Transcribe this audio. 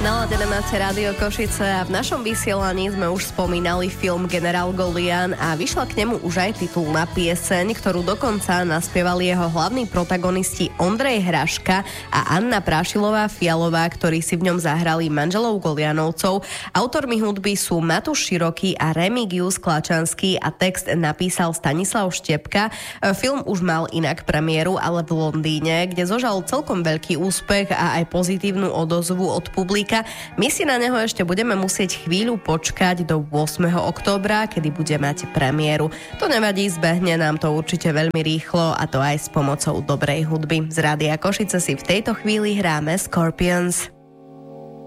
Naladené máte Rádio Košice a v našom vysielaní sme už spomínali film Generál Golián a vyšla k nemu už aj titulná pieseň, ktorú dokonca naspievali jeho hlavní protagonisti Ondrej Hraška a Anna Prášilová-Fialová, ktorí si v ňom zahrali manželov Goliánovcov. Autormi hudby sú Matúš Široký a Remigius Klačanský a text napísal Stanislav Štepka. Film už mal inak premiéru, ale v Londýne, kde zožal celkom veľký úspech a aj pozitívnu odozvu od publika. My si na neho ešte budeme musieť chvíľu počkať do 8. októbra, kedy bude mať premiéru. To nevadí, zbehne nám to určite veľmi rýchlo a to aj s pomocou dobrej hudby. Z Rádia Košice si v tejto chvíli hráme Scorpions.